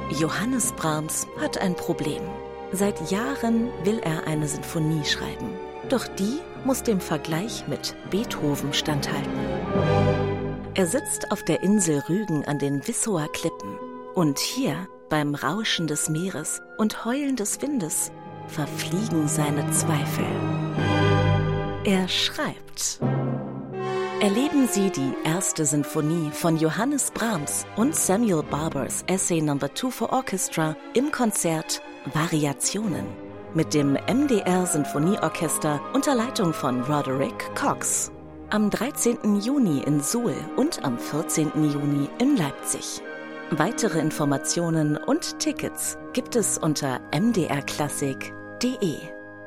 Johannes Brahms hat ein Problem. Seit Jahren will er eine Sinfonie schreiben. Doch die muss dem Vergleich mit Beethoven standhalten. Er sitzt auf der Insel Rügen an den Wissower Klippen. Und hier, beim Rauschen des Meeres und Heulen des Windes, verfliegen seine Zweifel. Er schreibt. Erleben Sie die erste Sinfonie von Johannes Brahms und Samuel Barbers Essay No. 2 for Orchestra im Konzert Variationen mit dem MDR Sinfonieorchester unter Leitung von Roderick Cox. Am 13. Juni in Suhl und am 14. Juni in Leipzig. Weitere Informationen und Tickets gibt es unter mdrklassik.de.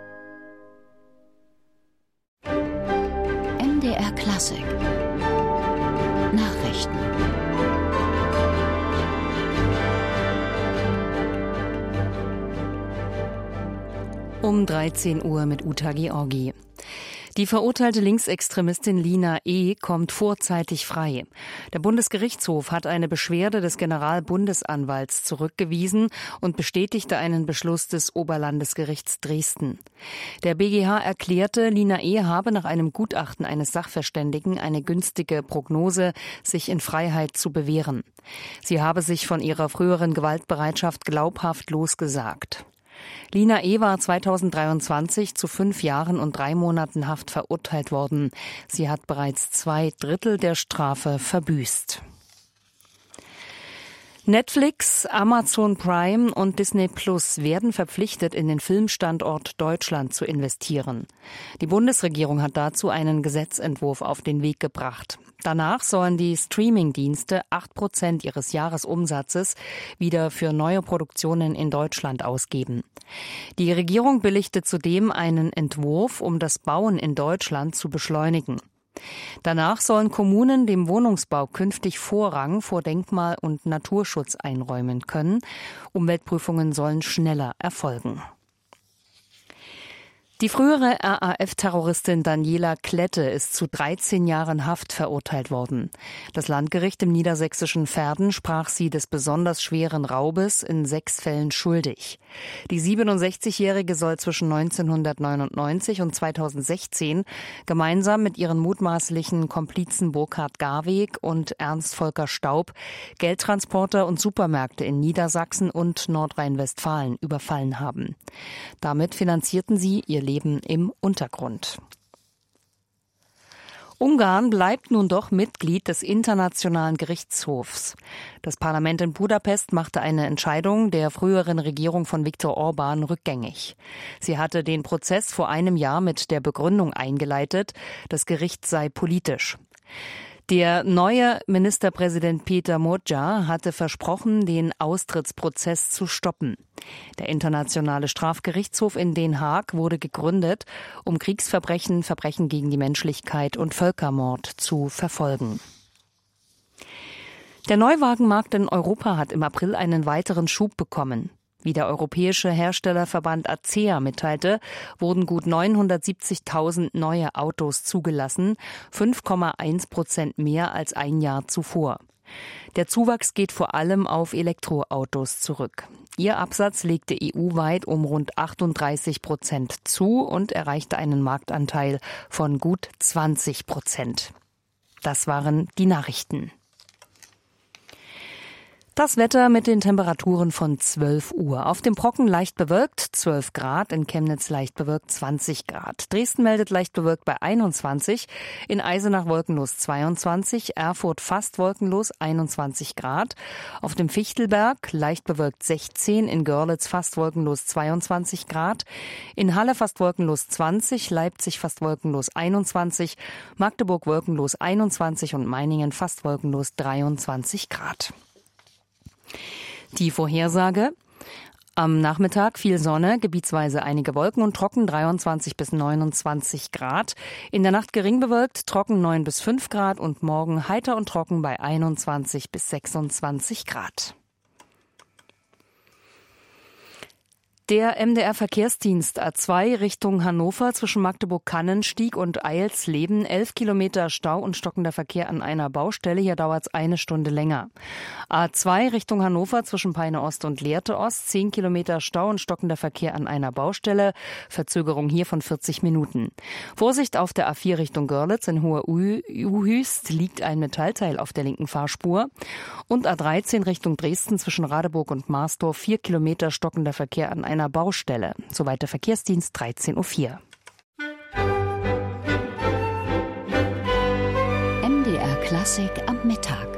MDR Klassik Nachrichten. Um 13 Uhr mit Uta Georgi. Die verurteilte Linksextremistin Lina E. kommt vorzeitig frei. Der Bundesgerichtshof hat eine Beschwerde des Generalbundesanwalts zurückgewiesen und bestätigte einen Beschluss des Oberlandesgerichts Dresden. Der BGH erklärte, Lina E. habe nach einem Gutachten eines Sachverständigen eine günstige Prognose, sich in Freiheit zu bewähren. Sie habe sich von ihrer früheren Gewaltbereitschaft glaubhaft losgesagt. Lina E. war 2023 zu 5 Jahren und 3 Monaten Haft verurteilt worden. Sie hat bereits 2/3 der Strafe verbüßt. Netflix, Amazon Prime und Disney Plus werden verpflichtet, in den Filmstandort Deutschland zu investieren. Die Bundesregierung hat dazu einen Gesetzentwurf auf den Weg gebracht. Danach sollen die Streaming-Dienste 8% ihres Jahresumsatzes wieder für neue Produktionen in Deutschland ausgeben. Die Regierung billigte zudem einen Entwurf, um das Bauen in Deutschland zu beschleunigen. Danach sollen Kommunen dem Wohnungsbau künftig Vorrang vor Denkmal- und Naturschutz einräumen können. Umweltprüfungen sollen schneller erfolgen. Die frühere RAF-Terroristin Daniela Klette ist zu 13 Jahren Haft verurteilt worden. Das Landgericht im niedersächsischen Verden sprach sie des besonders schweren Raubes in 6 Fällen schuldig. Die 67-Jährige soll zwischen 1999 und 2016 gemeinsam mit ihren mutmaßlichen Komplizen Burkhard Garweg und Ernst Volker Staub Geldtransporter und Supermärkte in Niedersachsen und Nordrhein-Westfalen überfallen haben. Damit finanzierten sie ihr Leben im Untergrund. Ungarn bleibt nun doch Mitglied des Internationalen Gerichtshofs. Das Parlament in Budapest machte eine Entscheidung der früheren Regierung von Viktor Orbán rückgängig. Sie hatte den Prozess vor einem Jahr mit der Begründung eingeleitet, das Gericht sei politisch. Der neue Ministerpräsident Péter Módja hatte versprochen, den Austrittsprozess zu stoppen. Der Internationale Strafgerichtshof in Den Haag wurde gegründet, um Kriegsverbrechen, Verbrechen gegen die Menschlichkeit und Völkermord zu verfolgen. Der Neuwagenmarkt in Europa hat im April einen weiteren Schub bekommen. Wie der europäische Herstellerverband ACEA mitteilte, wurden gut 970.000 neue Autos zugelassen, 5,1% mehr als ein Jahr zuvor. Der Zuwachs geht vor allem auf Elektroautos zurück. Ihr Absatz legte EU-weit um rund 38% zu und erreichte einen Marktanteil von gut 20%. Das waren die Nachrichten. Das Wetter mit den Temperaturen von 12 Uhr. Auf dem Brocken leicht bewölkt, 12 Grad, in Chemnitz leicht bewölkt, 20 Grad. Dresden meldet leicht bewölkt bei 21, in Eisenach wolkenlos 22, Erfurt fast wolkenlos 21 Grad. Auf dem Fichtelberg leicht bewölkt 16, in Görlitz fast wolkenlos 22 Grad, in Halle fast wolkenlos 20, Leipzig fast wolkenlos 21, Magdeburg wolkenlos 21 und Meiningen fast wolkenlos 23 Grad. Die Vorhersage: Am Nachmittag viel Sonne, gebietsweise einige Wolken und trocken 23 bis 29 Grad. In der Nacht gering bewölkt, trocken 9 bis 5 Grad und morgen heiter und trocken bei 21 bis 26 Grad. Der MDR-Verkehrsdienst A2 Richtung Hannover zwischen Magdeburg-Kannenstieg und Eilsleben. 11 Kilometer Stau und stockender Verkehr an einer Baustelle. Hier dauert es 1 Stunde länger. A2 Richtung Hannover zwischen Peine Ost und Lehrte Ost. 10 Kilometer Stau und stockender Verkehr an einer Baustelle. Verzögerung hier von 40 Minuten. Vorsicht auf der A4 Richtung Görlitz. In Hoher Uhüst liegt ein Metallteil auf der linken Fahrspur. Und A13 Richtung Dresden zwischen Radeburg und Marsdorf. 4 Kilometer stockender Verkehr an einer Baustelle. Soweit der Verkehrsdienst 13.04 Uhr. MDR Klassik am Mittag.